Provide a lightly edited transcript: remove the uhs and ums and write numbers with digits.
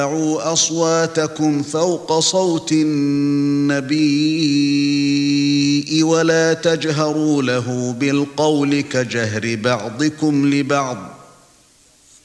ترفعوا أصواتكم فوق صوت النبي ولا تجهروا له بالقول كجهر بعضكم لبعض